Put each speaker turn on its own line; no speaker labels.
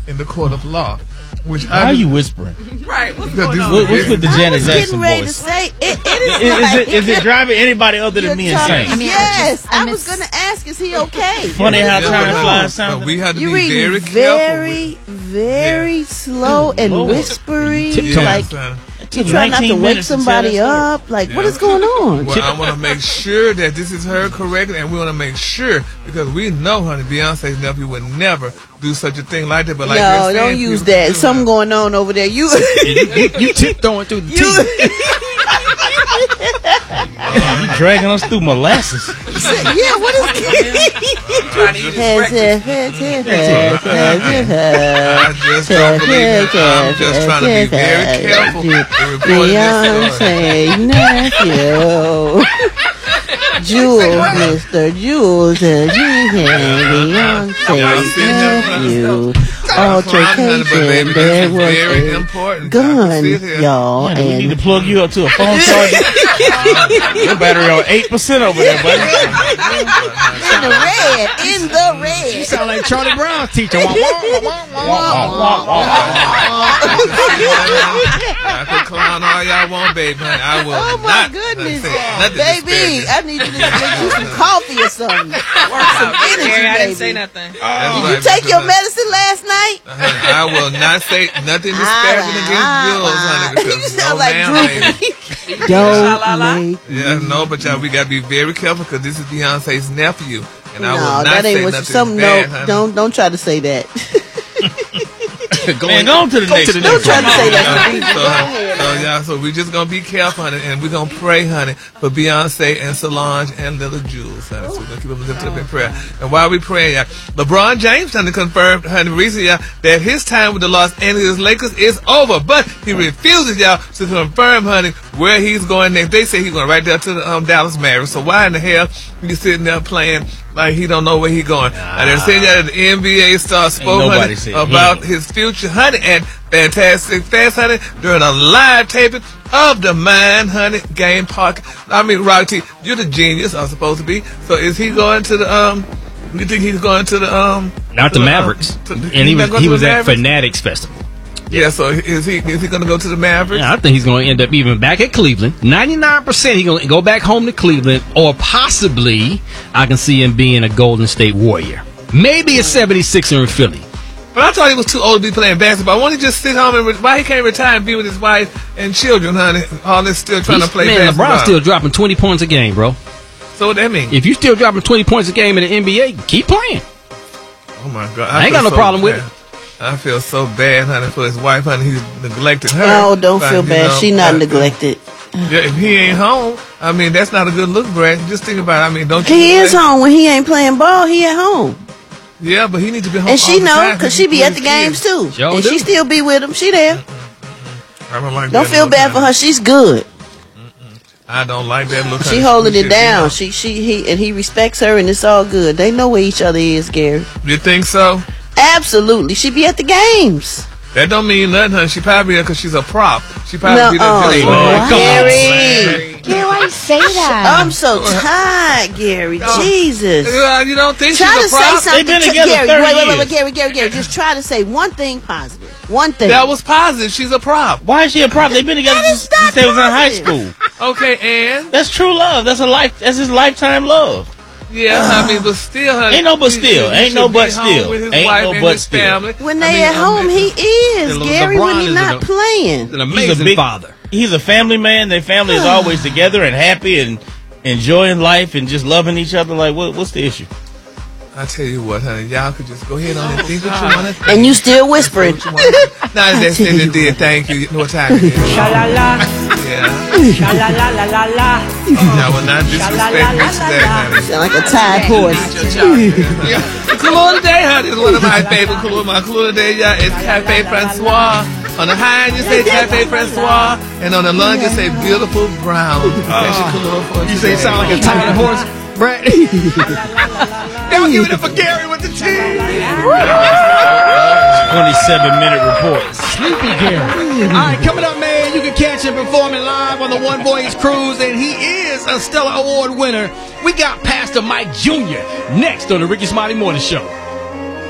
in the court of law. Which
Why are you whispering?
Right. What's
Because
going on?
What's with the Janet Jackson
ready to
voice?
say
Is it driving anybody other than me insane?
Yes, I was going to ask, is he okay?
Funny how time flies
But
sounds.
we have to
You
be
reading
very careful.
very slow and
Lord.
whispery.
Tiptoe.
Like you try not to
19
wake
minutes to tell
somebody
that
up. Like what is going on?
Well, I want to make sure that this is heard correctly, and we want to make sure because we know, honey, Beyonce's nephew would never do such a thing like that. But like
No,
they're
don't
saying,
use
people
that.
do
Something going on over there. You
You tiptoeing through the teeth.
You dragging us through molasses.
yeah, what is
Trying to eat his breakfast.
I just don't believe it. I'm just trying to be very careful in reporting this.
Beyonce nephew. Jules, Mr. Jules, Beyonce nephew. Altercation, there was
very
a
important.
gun, y'all,
Man, do we need to
and
plug you up to a phone charger? Your battery on 8% over there, buddy.
in the
You
red.
sound like Charlie Brown's teacher.
I can clown all y'all want, baby. Honey. I will
Oh my
not
goodness,
say nothing
baby!
disparaging.
I need you to get you some coffee or something.
Workout.
energy,
Gary, I didn't
baby.
say nothing.
That's
Did
right,
you take
Mr.
your
Hunt.
medicine last night?
I will not say nothing disparaging against Jules, honey.
You
Because
sound
no,
like
ma'am,
Droopy.
baby.
Don't make
Yeah, no, but y'all, we gotta be very careful because this is Beyonce's nephew, and I will
no,
not
that
say
ain't what
nothing
some
bad,
no.
honey.
Don't try to say that.
Man, go on to the next.
Don't try to say that.
So we just gonna be careful, honey, and we're gonna pray, honey, for Beyonce and Solange and little Jules, honey. So we're gonna keep them lifted up in prayer. And while we praying, y'all, LeBron James, honey, confirmed, honey, recently, y'all, that his time with the Los Angeles Lakers is over, but he refuses, y'all, to confirm, honey, where he's going next. They say he's going right there to the Dallas Mavericks. So why in the hell you sitting there playing like he don't know where he going? And they're saying that the NBA star spoke, honey, about his future, honey, and Fantastic Fast, honey, during a live taping of the Honey Game Park. I mean, Rocky, you're the genius, I'm supposed to be. So is he going to the you think he's going to the
Not the Mavericks. And he was at Fanatics Festival.
Yeah, so is he going to go to the Mavericks?
Yeah, I think he's going to end up even back at Cleveland. 99% he's going to go back home to Cleveland, or possibly I can see him being a Golden State Warrior. Maybe a 76er in Philly.
But I thought he was too old to be playing basketball. Why don't he just sit home and why he can't retire and be with his wife and children, honey? All this still trying to play basketball.
LeBron's still dropping 20 points a game, bro.
So what that mean?
If you still dropping 20 points a game in the NBA, keep playing.
Oh my God,
I ain't got no problem with it.
I feel so bad, honey, for his wife, honey. He's neglected her.
Oh, don't
But,
feel
you
bad.
know,
She not neglected.
Yeah, if he ain't home, I mean, that's not a good look, Brad. Just think about it. I mean, don't you?
He is home when he ain't playing ball. He at home,
Yeah, but he needs to be home.
and she
all the
know
time
because she be
with
at the
his
games
kids.
too,
Sure
and
do.
she still be with him. She there.
I don't like
Don't
that
feel
look,
bad for
honey.
her. She's good.
I don't like that look.
She
honey.
holding
should
it
be
down.
home.
He respects her, and it's all good. They know where each other is, Gary.
You think so?
Absolutely. She be at the games.
That don't mean nothing, honey. She probably there because she's a prop. She probably
No,
be there just
Hey,
for
man, come on,
Gary.
Gary, why you say that?
I'm so tired, Gary. Jesus.
You don't think
Try to
she's a
say
prop?
something.
They've been together
Gary,
30
wait,
years.
Gary. Just try to say one thing positive. One thing.
That was positive. She's a prop.
Why is she a prop? They've been together
That is
since
not
they was in high
positive.
school.
Okay, and
That's true love. That's his lifetime love.
yeah, I mean, but still, honey.
Ain't no but still.
he
Ain't no
should be
but
home
still.
with his
Ain't
wife
no
and
but
his
still.
family.
When they at home, he is, Gary, when
LeBron
he
is
not playing.
An amazing father.
He's a family man. Their family is always together and happy and enjoying life and just loving each other. Like, what's the issue?
I tell you what, honey, y'all could just go ahead on and think what you want to think.
And you still whispering.
Now that's it, did. Thank you. You know what time it is?
Sha-la-la,
Yeah.
sha-la-la-la-la-la.
Y'all will not disrespect me today, honey.
Sound like a tired horse.
Yeah. Color today, honey, is one of my favorite color. My color today, y'all, is Cafe Francois. On the high end, you say Cafe Francois, and on the lung, you say Beautiful Brown. That's your color for
You say it sound like a tired horse, Brad? Y'all give it up for Gary with the team.
27-minute report.
Sleepy Gary. All right, coming up, man, you can catch him performing live on the One Voice Cruise, and he is a Stellar Award winner. We got Pastor Mike Jr. next on the Ricky Smiley Morning Show.